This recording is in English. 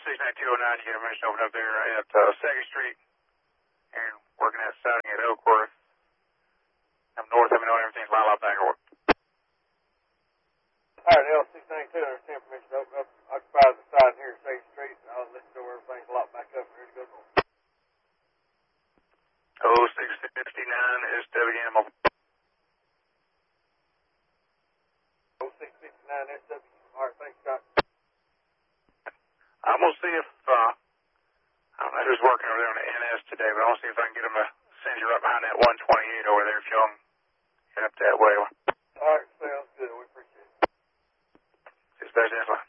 69209, you get a mission open up there at 2nd Street and working at siding at Oakworth. I'm north of me, knowing everything's lined up back or what. Alright, L692, understand permission to open up, occupy the side here at 2nd Street. I'll let you know everything's a lot back up and ready to go north. 0659 SWM. 0659 SW. Alright, thanks, Scott. I'm going to see if, I don't know who's working over there on the NS today, but I'm going to see if I can get them to send you right behind that 128 over there if you'll head up that way. Alright, sounds good. We appreciate it. Dispatch,